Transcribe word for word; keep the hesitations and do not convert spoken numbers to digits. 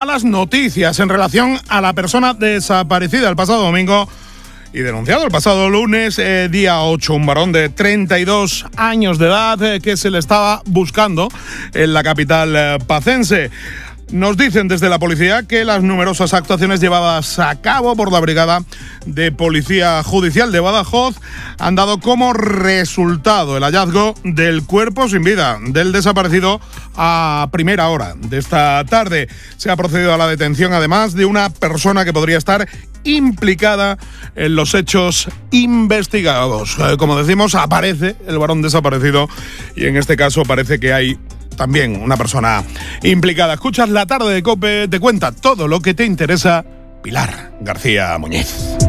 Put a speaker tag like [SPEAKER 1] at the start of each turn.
[SPEAKER 1] malas noticias en relación a la persona desaparecida el pasado domingo y denunciado el pasado lunes, eh, día ocho, un varón de treinta y dos años de edad eh, que se le estaba buscando en la capital eh, pacense. Nos dicen desde la policía que las numerosas actuaciones llevadas a cabo por la Brigada de Policía Judicial de Badajoz han dado como resultado el hallazgo del cuerpo sin vida del desaparecido a primera hora de esta tarde. Se ha procedido a la detención, además, de una persona que podría estar implicada en los hechos investigados. Eh, como decimos, aparece el varón desaparecido y en este caso parece que hay también una persona implicada. Escuchas La Tarde de COPE, te cuenta todo lo que te interesa Pilar García Muñiz.